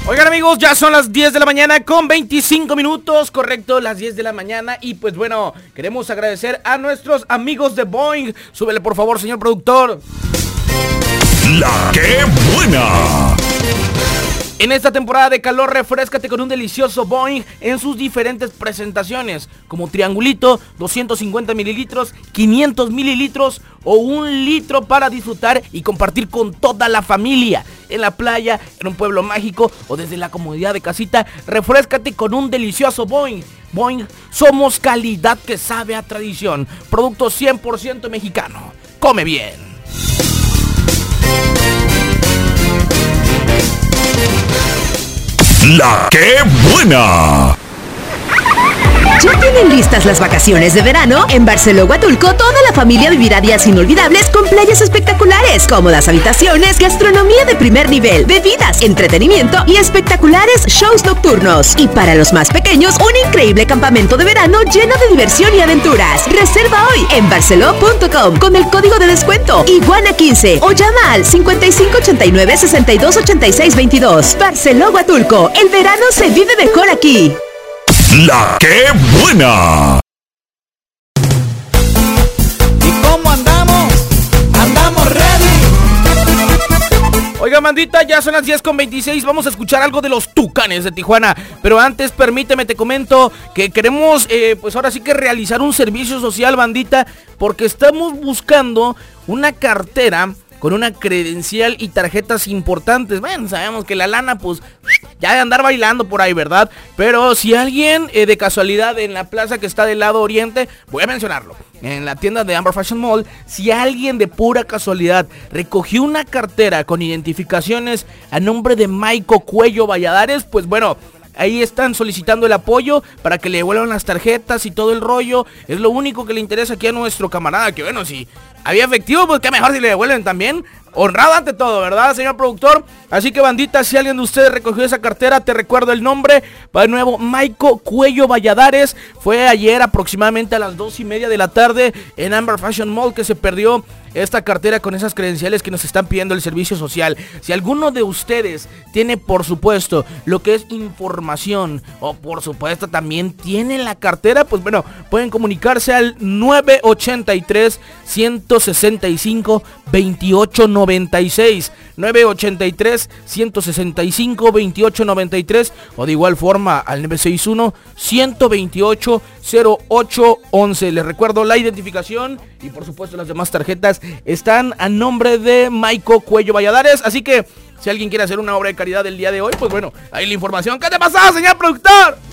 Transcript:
Oigan amigos, ya son las 10 de la mañana con 25 minutos, correcto, las 10 de la mañana. Y pues bueno, queremos agradecer a nuestros amigos de Boing. Súbele por favor, señor productor. La que buena. En esta temporada de calor, refréscate con un delicioso Boing en sus diferentes presentaciones, como triangulito, 250 mililitros, 500 mililitros o 1 litro para disfrutar y compartir con toda la familia. En la playa, en un pueblo mágico o desde la comodidad de casita, refréscate con un delicioso Boing. Boing, somos calidad que sabe a tradición. Producto 100% mexicano. Come bien. La que buena. ¿Ya tienen listas las vacaciones de verano? En Barceló Huatulco, toda la familia vivirá días inolvidables con playas espectaculares, cómodas habitaciones, gastronomía de primer nivel, bebidas, entretenimiento y espectaculares shows nocturnos. Y para los más pequeños, un increíble campamento de verano lleno de diversión y aventuras. Reserva hoy en barceló.com con el código de descuento Iguana15 o llama al 5589 6286 22. Barceló Huatulco, el verano se vive mejor aquí. La que buena. ¿Y cómo andamos? Andamos ready. Oiga, mandita, ya son las 10:26, vamos a escuchar algo de los Tucanes de Tijuana. Pero antes, permíteme, te comento que queremos, pues ahora sí que realizar un servicio social, bandita, porque estamos buscando una cartera con una credencial y tarjetas importantes. Bueno, sabemos que la lana, pues, ya de andar bailando por ahí, ¿verdad? Pero si alguien de casualidad en la plaza que está del lado oriente, voy a mencionarlo, en la tienda de Amber Fashion Mall, si alguien de pura casualidad recogió una cartera con identificaciones a nombre de Maico Cuello Valladares, pues bueno, ahí están solicitando el apoyo para que le devuelvan las tarjetas y todo el rollo. Es lo único que le interesa aquí a nuestro camarada, que bueno, si había efectivo, pues qué mejor si le devuelven también. Honrado ante todo, ¿verdad, señor productor? Así que, bandita, si alguien de ustedes recogió esa cartera, te recuerdo el nombre. Va de nuevo, Maico Cuello Valladares. Fue ayer aproximadamente a las 2:30 de la tarde en Amber Fashion Mall que se perdió esta cartera con esas credenciales que nos están pidiendo el servicio social. Si alguno de ustedes tiene, por supuesto, lo que es información, o por supuesto también tiene la cartera, pues bueno, pueden comunicarse al 983-165-2896, 983-165-2893, o de igual forma al 961-128-0811. Les recuerdo, la identificación y por supuesto las demás tarjetas están a nombre de Maico Cuello Valladares. Así que si alguien quiere hacer una obra de caridad el día de hoy, pues bueno, ahí la información. ¿Qué te pasa, señor productor?